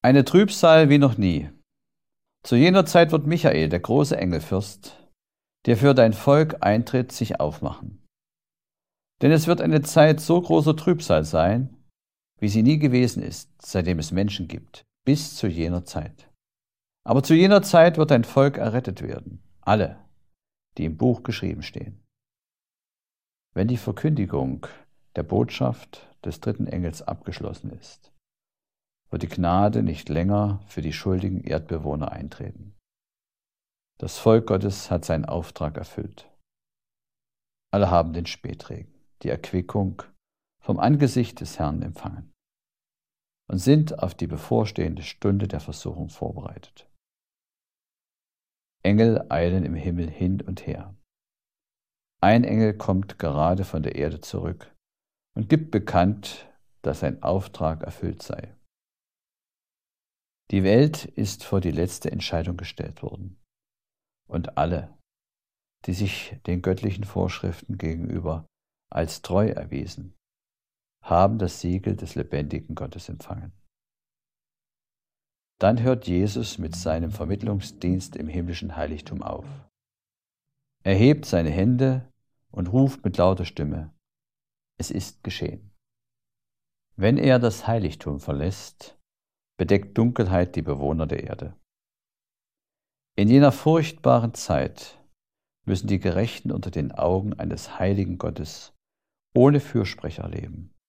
Eine Trübsal wie noch nie. Zu jener Zeit wird Michael, der große Engelfürst, der für dein Volk eintritt, sich aufmachen. Denn es wird eine Zeit so großer Trübsal sein, wie sie nie gewesen ist, seitdem es Menschen gibt, bis zu jener Zeit. Aber zu jener Zeit wird dein Volk errettet werden, alle, die im Buch geschrieben stehen. Wenn die Verkündigung der Botschaft des dritten Engels abgeschlossen ist, wird die Gnade nicht länger für die schuldigen Erdbewohner eintreten. Das Volk Gottes hat seinen Auftrag erfüllt. Alle haben den Spätregen, die Erquickung vom Angesicht des Herrn empfangen und sind auf die bevorstehende Stunde der Versuchung vorbereitet. Engel eilen im Himmel hin und her. Ein Engel kommt gerade von der Erde zurück und gibt bekannt, dass sein Auftrag erfüllt sei. Die Welt ist vor die letzte Entscheidung gestellt worden. Und alle, die sich den göttlichen Vorschriften gegenüber als treu erwiesen, haben das Siegel des lebendigen Gottes empfangen. Dann hört Jesus mit seinem Vermittlungsdienst im himmlischen Heiligtum auf. Er hebt seine Hände und ruft mit lauter Stimme: Es ist geschehen. Wenn er das Heiligtum verlässt, bedeckt Dunkelheit die Bewohner der Erde. In jener furchtbaren Zeit müssen die Gerechten unter den Augen eines heiligen Gottes ohne Fürsprecher leben.